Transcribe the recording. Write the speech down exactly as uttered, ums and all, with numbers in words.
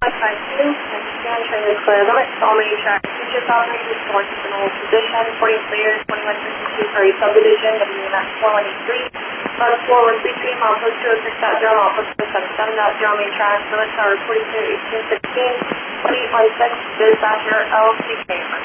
five two, and scan train is clear. Limits all main tracks. Future operators to one in old position. Forty clear. Twenty-one fifty-two Curry subdivision. W M X four one eight three. Bus four one three three. Milepost two oh six dot zero. Milepost two seven seven dot zero. Main tracks. Limits are forty clear. Eighteen sixteen. Twenty eight one six. Dispatcher L C K.